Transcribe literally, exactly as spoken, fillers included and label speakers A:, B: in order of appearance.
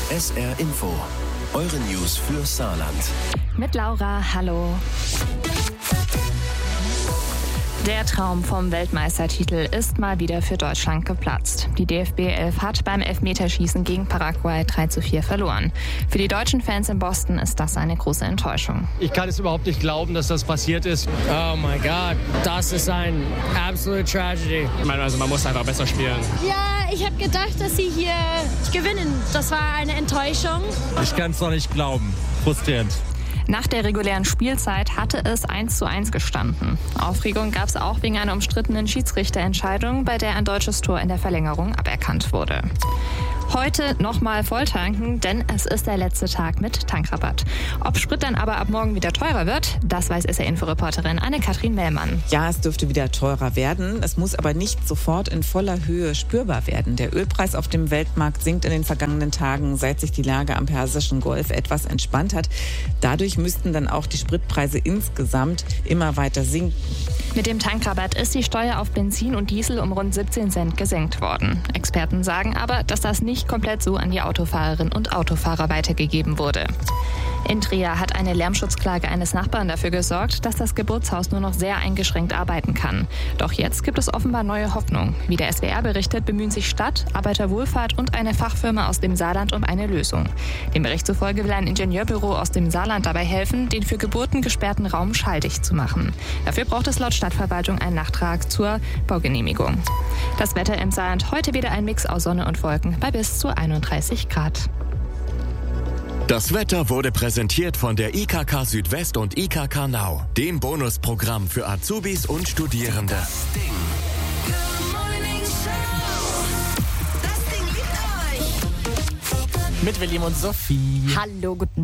A: S R Info. Eure News für Saarland.
B: Mit Laura, hallo. Der Traum vom Weltmeistertitel ist mal wieder für Deutschland geplatzt. Die D F B elf hat beim Elfmeterschießen gegen Paraguay drei zu vier verloren. Für die deutschen Fans in Boston ist das eine große Enttäuschung.
C: Ich kann es überhaupt nicht glauben, dass das passiert ist.
D: Oh mein Gott, das ist ein absolute Tragedy.
C: Ich meine, also man muss einfach besser spielen.
E: Ja, ich habe gedacht, dass sie hier gewinnen. Das war eine Enttäuschung.
F: Ich kann es noch nicht glauben. Frustrierend.
B: Nach der regulären Spielzeit hatte es eins zu eins gestanden. Aufregung gab es auch wegen einer umstrittenen Schiedsrichterentscheidung, bei der ein deutsches Tor in der Verlängerung aberkannt wurde. Heute nochmal volltanken, denn es ist der letzte Tag mit Tankrabatt. Ob Sprit dann aber ab morgen wieder teurer wird, das weiß S R-Info-Reporterin Anne-Kathrin Mellmann.
G: Ja, es dürfte wieder teurer werden. Es muss aber nicht sofort in voller Höhe spürbar werden. Der Ölpreis auf dem Weltmarkt sinkt in den vergangenen Tagen, seit sich die Lage am Persischen Golf etwas entspannt hat. Dadurch müssten dann auch die Spritpreise insgesamt immer weiter sinken.
B: Mit dem Tankrabatt ist die Steuer auf Benzin und Diesel um rund siebzehn Cent gesenkt worden. Experten sagen aber, dass das nicht komplett so an die Autofahrerinnen und Autofahrer weitergegeben wurde. In Trier hat eine Lärmschutzklage eines Nachbarn dafür gesorgt, dass das Geburtshaus nur noch sehr eingeschränkt arbeiten kann. Doch jetzt gibt es offenbar neue Hoffnung. Wie der S W R berichtet, bemühen sich Stadt, Arbeiterwohlfahrt und eine Fachfirma aus dem Saarland um eine Lösung. Dem Bericht zufolge will ein Ingenieurbüro aus dem Saarland dabei helfen, den für Geburten gesperrten Raum schalldicht zu machen. Dafür braucht es laut Stadtverwaltung einen Nachtrag zur Baugenehmigung. Das Wetter im Saarland heute wieder ein Mix aus Sonne und Wolken bei bis zu einunddreißig Grad.
A: Das Wetter wurde präsentiert von der I K K Südwest und I K K Now, dem Bonusprogramm für Azubis und Studierende.
H: Das Ding. Good Morning Show. Das Ding liebt euch.
F: Mit William und Sophie.
B: Hallo, guten